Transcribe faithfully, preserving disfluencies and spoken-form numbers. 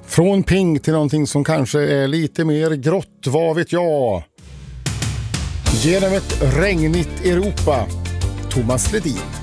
Från pink till någonting som kanske är lite mer grått, vad vet jag. Genom ett regnigt Europa, Thomas Ledin.